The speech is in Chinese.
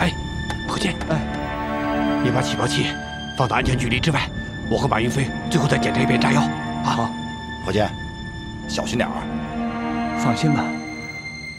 哎，何健，你把起爆器放到安全距离之外，我和马云飞最后再检查一遍炸药。啊， 何健，小心点啊！ 放心吧。